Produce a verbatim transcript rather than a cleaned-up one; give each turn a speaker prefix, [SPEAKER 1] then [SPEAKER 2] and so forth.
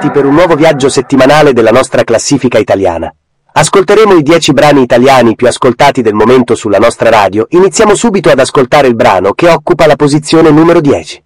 [SPEAKER 1] pronti per un nuovo viaggio settimanale della nostra classifica italiana. Ascolteremo i dieci brani italiani più ascoltati del momento sulla nostra radio. Iniziamo subito ad ascoltare il brano che occupa la posizione numero dieci.